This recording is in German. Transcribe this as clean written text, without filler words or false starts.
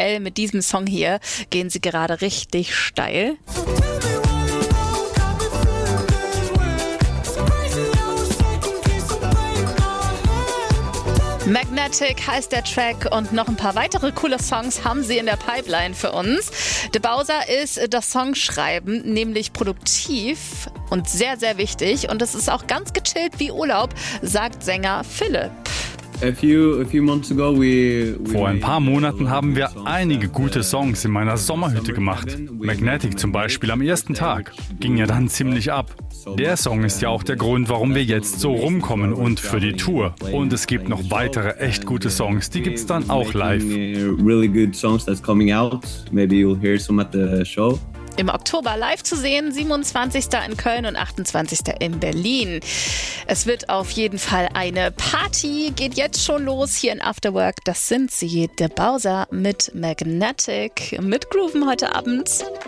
aktuell mit diesem Song hier gehen sie gerade richtig steil. Magnetic heißt der Track und noch ein paar weitere coole Songs haben sie in der Pipeline für uns. De Bowser ist das Songschreiben nämlich produktiv und sehr, sehr wichtig. Und es ist auch ganz gechillt wie Urlaub, sagt Sänger Philipp. Vor ein paar Monaten haben wir einige gute Songs in meiner Sommerhütte gemacht. Magnetic zum Beispiel am ersten Tag. Ging ja dann ziemlich ab. Der Song ist ja auch der Grund, warum wir jetzt so rumkommen und für die Tour. Und es gibt noch weitere echt gute Songs, die gibt's dann auch live. Im Oktober live zu sehen, 27. in Köln und 28. in Berlin. Es wird auf jeden Fall eine Party, geht jetzt schon los hier in Afterwork. Das sind sie, De Bowser mit Magnetic, mit Grooven heute Abend.